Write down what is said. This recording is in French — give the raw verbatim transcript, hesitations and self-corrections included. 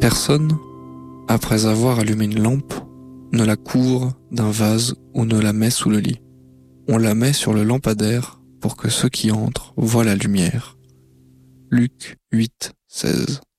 Personne, après avoir allumé une lampe, ne la couvre d'un vase ou ne la met sous le lit. On la met sur le lampadaire pour que ceux qui entrent voient la lumière. Luc huit, seize.